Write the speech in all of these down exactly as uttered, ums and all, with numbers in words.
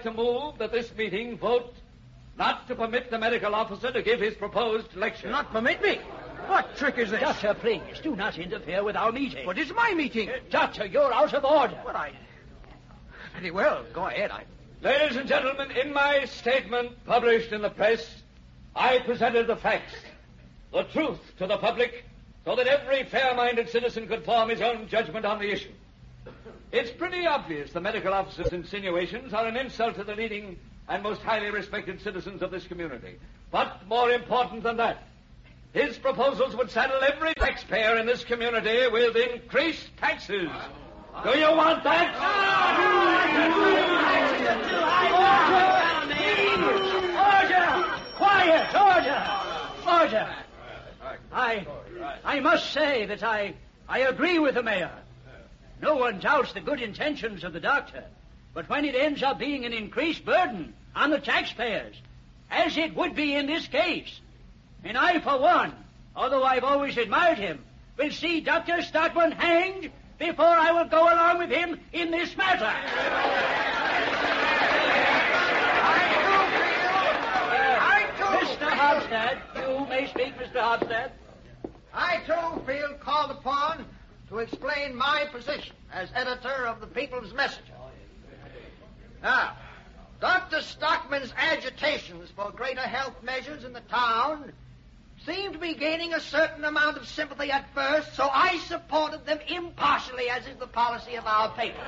to move that this meeting vote not to permit the medical officer to give his proposed lecture. Not permit me? What trick is this? Doctor, please, do not interfere with our meeting. What is my meeting? Uh, doctor, you're out of order. What, I... Very well, go ahead. I... Ladies and gentlemen, in my statement published in the press, I presented the facts, the truth to the public, so that every fair-minded citizen could form his own judgment on the issue. It's pretty obvious the medical officer's insinuations are an insult to the leading and most highly respected citizens of this community. But more important than that, his proposals would saddle every taxpayer in this community with increased taxes. Do you want that? Order! Quiet! Order! Order! I, I must say that I, I agree with the mayor. No one doubts the good intentions of the doctor. But when it ends up being an increased burden on the taxpayers, as it would be in this case, and I, for one, although I've always admired him, will see Doctor Stockman hanged before I will go along with him in this matter. I too, Mister Hobstad, you may speak, Mister Hobstad. I too feel called upon to explain my position as editor of the People's Messenger. Now, Doctor Stockman's agitations for greater health measures in the town seemed to be gaining a certain amount of sympathy at first, so I supported them impartially, as is the policy of our paper.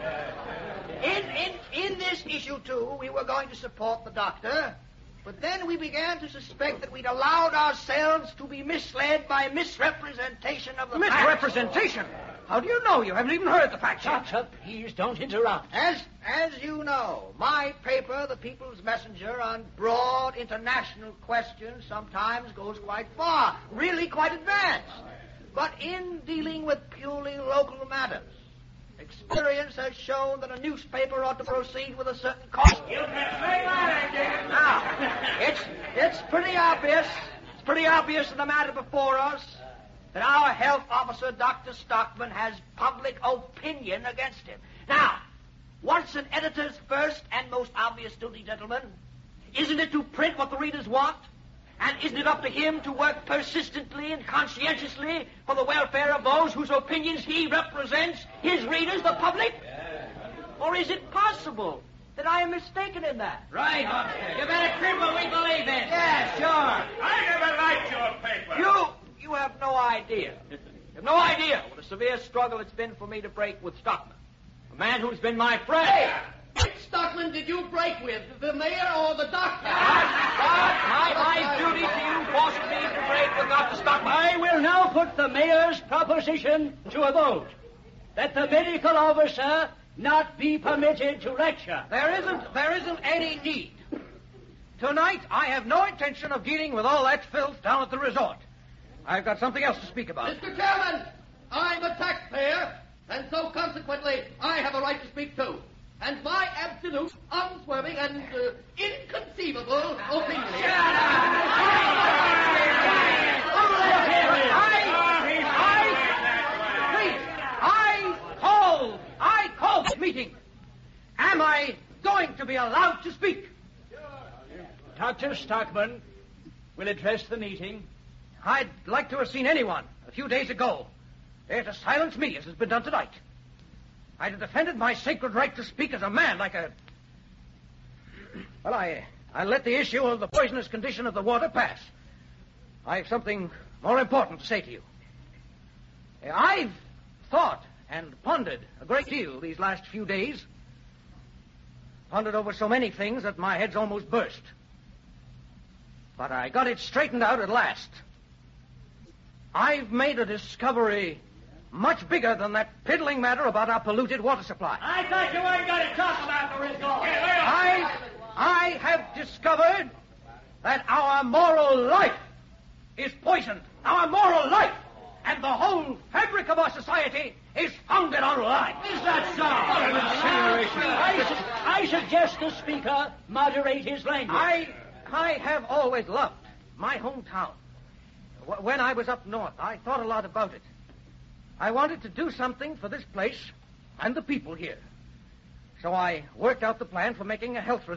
In, in, in this issue, too, we were going to support the doctor, but then we began to suspect that we'd allowed ourselves to be misled by misrepresentation of the facts. Misrepresentation? How do you know? You haven't even heard the facts yet. Doctor, please don't interrupt. As, as you know, my paper, The People's Messenger, on broad international questions sometimes goes quite far, really quite advanced. But in dealing with purely local matters, experience has shown that a newspaper ought to proceed with a certain caution. You can say that, Now, it's, it's pretty obvious, it's pretty obvious in the matter before us that our health officer, Doctor Stockman, has public opinion against him. Now, what's an editor's first and most obvious duty, gentlemen? Isn't it to print what the readers want? And isn't it up to him to work persistently and conscientiously for the welfare of those whose opinions he represents, his readers, the public? Or is it possible that I am mistaken in that? Right, Hobstad. You better print what we believe in. Yeah, sure. I never liked your paper. You, you have no idea. You have no idea what a severe struggle it's been for me to break with Stockman, a man who's been my friend. Hey, which Stockman did you break with, the mayor or the doctor? My, my duty to you forces me to break with Doctor Stockman. I will now put the mayor's proposition to a vote, that the medical officer not be permitted to lecture. There isn't, there isn't any need. Tonight, I have no intention of dealing with all that filth down at the resort. I've got something else to speak about. Mister Chairman, I'm a taxpayer, and so consequently, I have a right to speak too. And my absolute, unswerving, and uh, inconceivable opinion. I call, I call this meeting. Am I going to be allowed to speak? Doctor Stockman will address the meeting. I'd like to have seen anyone a few days ago there to silence me as has been done tonight. I'd have defended my sacred right to speak as a man, like a... Well, I, I let the issue of the poisonous condition of the water pass. I have something more important to say to you. I've thought and pondered a great deal these last few days. Pondered over so many things that my head's almost burst. But I got it straightened out at last. I've made a discovery much bigger than that piddling matter about our polluted water supply. I thought you weren't going to talk about the result. I, I have discovered that our moral life is poisoned. Our moral life and the whole fabric of our society is founded on lies. Is that so? What an insinuation. I, su- I suggest the speaker moderate his language. I, I have always loved my hometown. W- When I was up north, I thought a lot about it. I wanted to do something for this place and the people here. So I worked out the plan for making a health resort.